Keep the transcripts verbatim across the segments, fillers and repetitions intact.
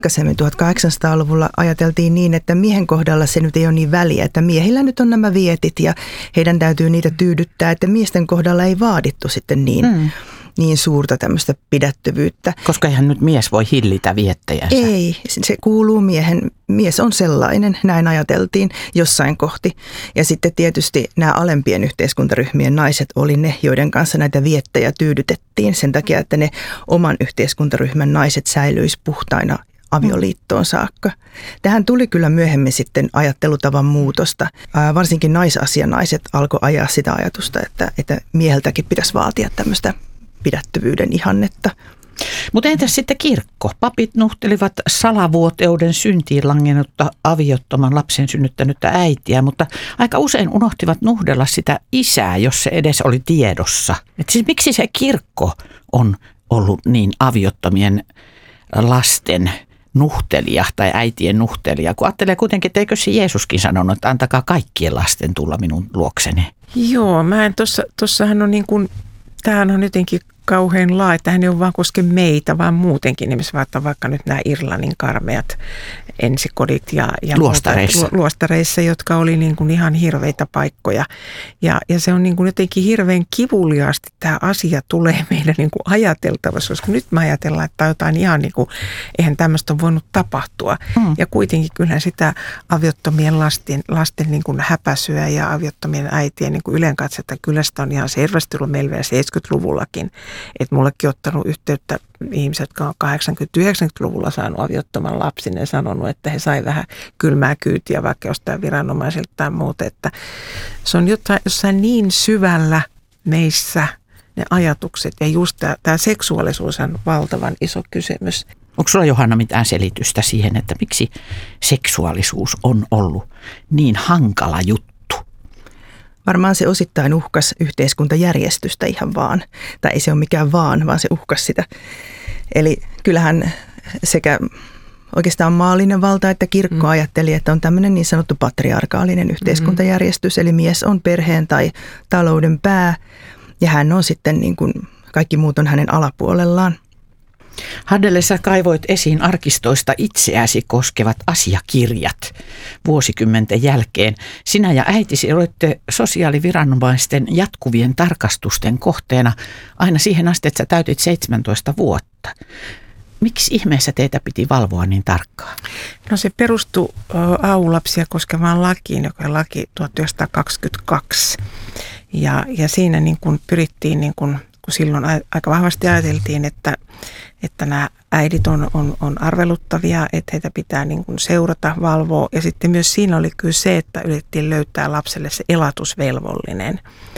Aikaisemmin tuhatkahdeksansataaluvulla ajateltiin niin, että miehen kohdalla se nyt ei ole niin väliä, että miehillä nyt on nämä vietit ja heidän täytyy niitä tyydyttää, että miesten kohdalla ei vaadittu sitten niin, mm. niin suurta tämmöistä pidättyvyyttä. Koska eihän nyt mies voi hillitä viettäjänsä. Ei, se kuuluu miehen. Mies on sellainen, näin ajateltiin jossain kohti. Ja sitten tietysti nämä alempien yhteiskuntaryhmien naiset oli ne, joiden kanssa näitä viettäjä tyydytettiin sen takia, että ne oman yhteiskuntaryhmän naiset säilyisi puhtaina avioliittoon saakka. Tähän tuli kyllä myöhemmin sitten ajattelutavan muutosta. Ää, varsinkin naisasianaiset alkoi ajaa sitä ajatusta, että, että mieheltäkin pitäisi vaatia tämmöistä pidättyvyyden ihannetta. Mutta entäs sitten kirkko? Papit nuhtelivat salavuoteuden syntiin langennutta aviottoman lapsen synnyttänyttä äitiä, mutta aika usein unohtivat nuhdella sitä isää, jos se edes oli tiedossa. Et siis miksi se kirkko on ollut niin aviottomien lasten nuhtelija tai äitien nuhtelija, kun ajattelee kuitenkin, että eikö se Jeesuskin sanonut, että antakaa kaikkien lasten tulla minun luokseni. Joo, mä en tuossa, tuossahan on niin kuin, tämähän on jotenkin kauhean laaja, että hän ei ole vaan koske meitä, vaan muutenkin. Nimissä vaikka, vaikka nyt nämä Irlannin karmeat ensikodit ja, ja luostareissa. Muuta, luostareissa, jotka oli niin kuin ihan hirveitä paikkoja. Ja, ja se on niin kuin jotenkin hirveän kivuliaasti tämä asia tulee meidän niin kuin ajateltavassa, koska nyt me ajatellaan, että jotain ihan niin kuin, eihän tämmöistä ole voinut tapahtua. Hmm. Ja kuitenkin kyllä sitä aviottomien lasten, lasten niin kuin häpäisyä ja aviottomien äitien niin kuin ylenkatsetta, kyllä sitä on ihan selvästi ollut meillä vielä seitsemänkymmentäluvullakin. Että mullekin ottanut yhteyttä ihmiset, jotka on kahdeksankymmentä-yhdeksänkymmentäluvulla saanut aviottoman lapsen ja sanonut, että he sai vähän kylmää kyytiä vaikka jostain viranomaisilta tai muuta. Että se on jotain, jossain niin syvällä meissä ne ajatukset ja just tämä, tämä seksuaalisuus on valtavan iso kysymys. Onko sulla, Johanna, mitään selitystä siihen, että miksi seksuaalisuus on ollut niin hankala juttu? Varmaan se osittain uhkas yhteiskuntajärjestystä ihan vaan. Tai ei se ole mikään vaan, vaan se uhkas sitä. Eli kyllähän sekä oikeastaan maallinen valta että kirkko ajatteli, että on tämmöinen niin sanottu patriarkaalinen yhteiskuntajärjestys. Eli mies on perheen tai talouden pää ja hän on sitten niin kuin kaikki muut on hänen alapuolellaan. Haddele, sä kaivoit esiin arkistoista itseäsi koskevat asiakirjat vuosikymmenten jälkeen. Sinä ja äitisi olette sosiaaliviranomaisten jatkuvien tarkastusten kohteena aina siihen asti, että sä täytit seitsemäntoista vuotta. Miksi ihmeessä teitä piti valvoa niin tarkkaan? No se perustui A U-lapsia koskevaan lakiin, joka on laki tuhatyhdeksänsataakaksikymmentäkaksi. Ja, ja siinä niin kuin pyrittiin, niin kuin, kun silloin aika vahvasti ajateltiin, että että nämä äidit on, on, on arveluttavia, että heitä pitää niin kuin seurata, valvoa. Ja sitten myös siinä oli kyllä se, että yritettiin löytää lapselle se elatusvelvollinen.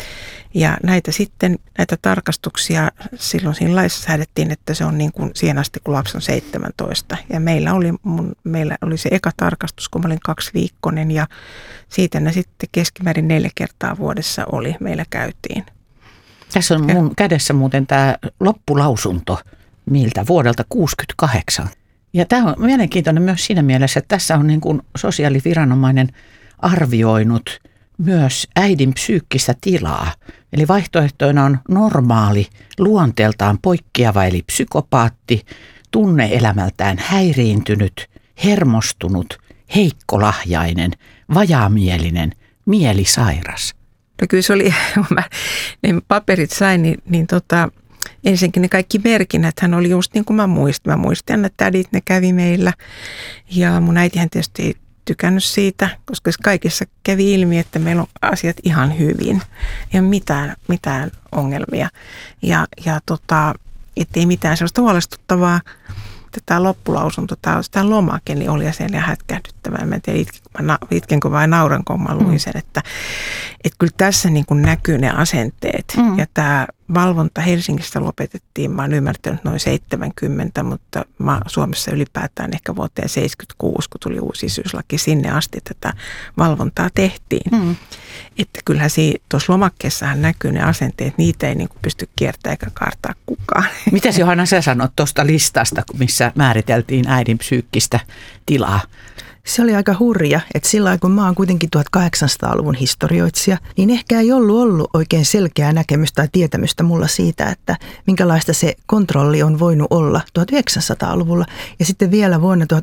Ja näitä sitten, näitä tarkastuksia silloin siinä laissa säädettiin, että se on niin kuin siihen asti, kun lapsi on seitsemäntoista. Ja meillä oli, mun, meillä oli se eka tarkastus, kun mä olin kaksiviikkoinen ja siitä ne sitten keskimäärin neljä kertaa vuodessa oli, meillä käytiin. Tässä on mun kädessä muuten tämä loppulausunto. Miltä? Vuodelta kuusikymmentäkahdeksan. Ja tämä on mielenkiintoinen myös siinä mielessä, että tässä on niin kuin sosiaaliviranomainen arvioinut myös äidin psyykkistä tilaa. Eli vaihtoehtoina on normaali, luonteeltaan poikkeava eli psykopaatti, tunneelämältään häiriintynyt, hermostunut, heikkolahjainen, vajaamielinen, mielisairas. No kyllä se oli, kun mä ne paperit sain, niin, niin tota... Ensinnäkin ne kaikki merkinnät, hän oli just niin kuin mä muistin. Mä muistin, että tädit ne kävi meillä ja mun äitihän tietysti ei tykännyt siitä, koska kaikissa kävi ilmi, että meillä on asiat ihan hyvin. Ei ole mitään, mitään ongelmia ja, ja tota, ettei mitään sellaista huolestuttavaa. Tämä loppulausunto, tämä, tämä lomake, niin oli sen ja hätkähdyttävää. Mä en tiedä, itkenkö vai nauranko, mä luin sen, että, että kyllä tässä niin kuin näkyy ne asenteet. Mm. Ja tämä valvonta Helsingistä lopetettiin, mä oon ymmärtänyt noin seitsemänkymmentä, mutta mä Suomessa ylipäätään ehkä vuoteen seitsemänkymmentäkuusi, kun tuli uusi isyyslaki, sinne asti tätä valvontaa tehtiin. Mm. Että kyllähän tuossa lomakkeessahan näkyy ne asenteet, niitä ei niin kuin pysty kiertämään eikä kaartaa kukaan. Mitäs Johanna sä sanot tuosta listasta, missä määriteltiin äidin psyykkistä tilaa? Se oli aika hurja, että sillä kun mä oon kuitenkin tuhatkahdeksansataaluvun historioitsija, niin ehkä ei ollut ollut oikein selkeää näkemystä tai tietämystä mulla siitä, että minkälaista se kontrolli on voinut olla tuhatyhdeksänsataaluvulla. Ja sitten vielä vuonna